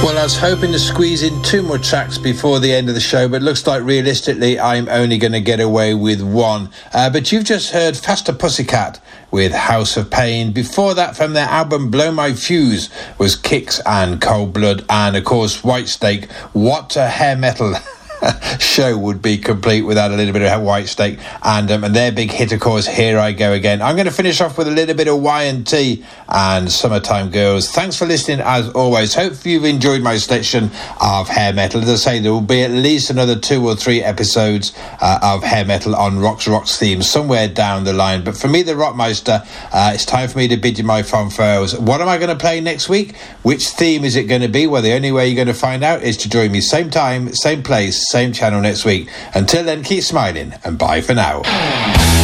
Well, I was hoping to squeeze in 2 more tracks before the end of the show, but it looks like realistically I'm only going to get away with 1. But you've just heard Faster Pussycat with House of Pain. Before that, from their album Blow My Fuse, was Kicks and Cold Blood. And, of course, Whitesnake. What a hair metal show would be complete without a little bit of Whitesnake, and their big hit, of course, Here I Go Again. I'm going to finish off with a little bit of Y&T and Summertime Girls. Thanks for listening as always. Hope you've enjoyed my selection of hair metal. As I say, there will be at least another 2 or 3 episodes of hair metal on Rock's themes somewhere down the line. But for me, the Rockmeister, it's time for me to bid you my farewells. What am I going to play next week? Which theme is it going to be? Well, the only way you're going to find out is to join me same time, same place, same channel next week. Until then, keep smiling and bye for now.